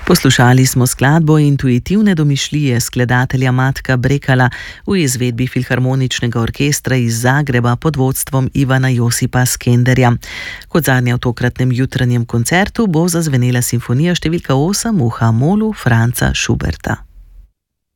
Poslušali smo skladbo Intuitivne domišljije skladatelja Matka Brekala v izvedbi Filharmoničnega orkestra iz Zagreba pod vodstvom Ivana Josipa Skenderja. Kot zadnja v tokratnem jutranjem koncertu bo zazvenela simfonija številka 8 v H-molu Franza Schuberta.